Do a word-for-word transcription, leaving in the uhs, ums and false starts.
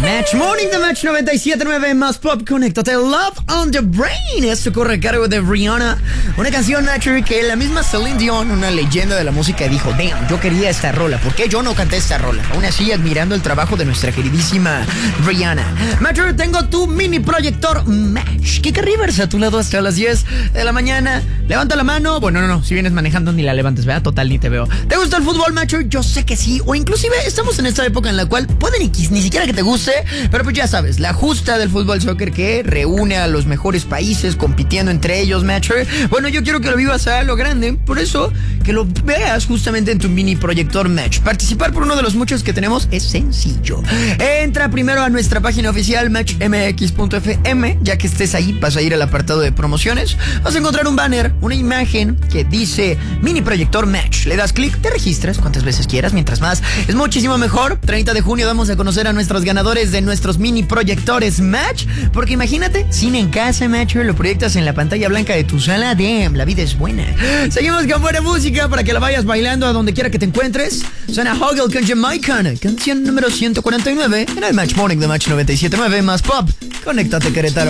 Match Morning de Match noventa y siete punto nueve más pop. Conéctate. Love on the Brain. Esto corre a cargo de Rihanna. Una canción, Match, que la misma Celine Dion, una leyenda de la música, dijo: damn, yo quería esta rola. ¿Por qué yo no canté esta rola? Aún así, admirando el trabajo de nuestra queridísima Rihanna. Match, tengo tu mini proyector Match. Kika Rivers a tu lado hasta las diez de la mañana. Levanta la mano. Bueno, no, no. Si vienes manejando, ni la levantes, ¿verdad? Total, ni te veo. ¿Te gusta el fútbol, Match? Yo sé que sí. O inclusive estamos en esta época en la cual puede ni, ni siquiera que te guste, pero pues ya sabes, la justa del fútbol soccer que reúne a los mejores países compitiendo entre ellos, Match. Bueno, yo quiero que lo vivas a lo grande, por eso que lo veas justamente en tu mini proyector Match. Participar por uno de los muchos que tenemos es sencillo. Entra primero a nuestra página oficial match m x punto f m. Ya que estés ahí, vas a ir al apartado de promociones. Vas a encontrar un banner, una imagen que dice mini proyector Match. Le das clic, te registras cuantas veces quieras, mientras más es muchísimo mejor. treinta de junio vamos a conocer a nuestros ganadores de nuestros mini proyectores Match. Porque imagínate, cine en casa, Match, lo proyectas en la pantalla blanca de tu sala. Damn, la vida es buena. Seguimos con buena música para que la vayas bailando a donde quiera que te encuentres. Suena Hoggle con Jamaican, canción número ciento cuarenta y nueve en el Match Morning de Match noventa y siete punto nueve más pop. Conéctate, Querétaro.